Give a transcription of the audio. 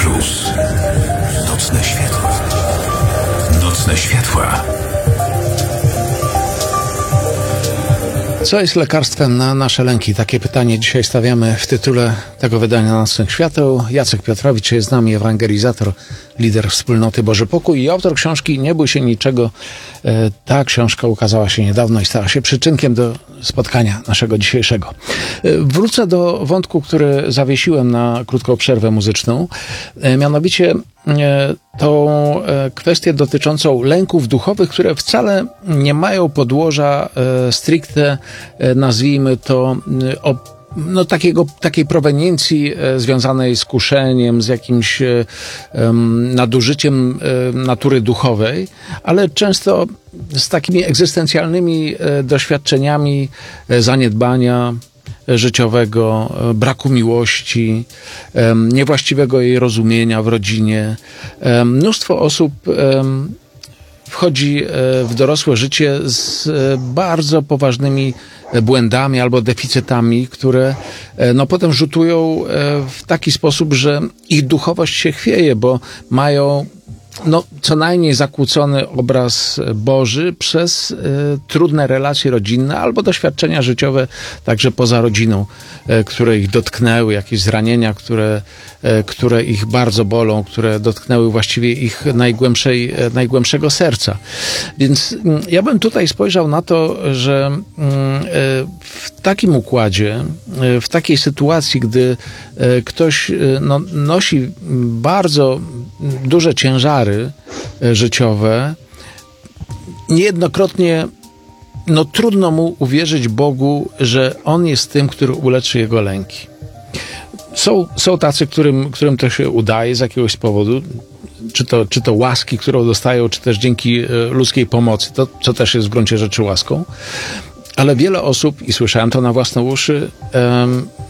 Plus. Nocne światła. Nocne światła. Co jest lekarstwem na nasze lęki? Takie pytanie dzisiaj stawiamy w tytule tego wydania Nocnych Świateł. Jacek Piotrowicz jest z nami, ewangelizator, lider wspólnoty Boży Pokój i autor książki Nie bój się niczego. Ta książka ukazała się niedawno i stała się przyczynkiem do spotkania naszego dzisiejszego. Wrócę do wątku, który zawiesiłem na krótką przerwę muzyczną. Mianowicie tą kwestię dotyczącą lęków duchowych, które wcale nie mają podłoża stricte, nazwijmy to, takiej proweniencji związanej z kuszeniem, z jakimś nadużyciem natury duchowej, ale często z takimi egzystencjalnymi doświadczeniami zaniedbania życiowego, braku miłości, niewłaściwego jej rozumienia w rodzinie. Mnóstwo osób wchodzi w dorosłe życie z bardzo poważnymi błędami albo deficytami, które potem rzutują w taki sposób, że ich duchowość się chwieje, bo mają co najmniej zakłócony obraz Boży przez trudne relacje rodzinne albo doświadczenia życiowe także poza rodziną, które ich dotknęły, jakieś zranienia, które ich bardzo bolą, które dotknęły właściwie ich najgłębszego serca. Więc ja bym tutaj spojrzał na to, że w takim układzie, w takiej sytuacji, gdy ktoś nosi bardzo duże ciężary życiowe, niejednokrotnie trudno mu uwierzyć Bogu, że On jest tym, który uleczy jego lęki. Są tacy, którym to się udaje z jakiegoś powodu, czy to łaski, którą dostają, czy też dzięki ludzkiej pomocy, co też jest w gruncie rzeczy łaską. Ale wiele osób, i słyszałem to na własne uszy,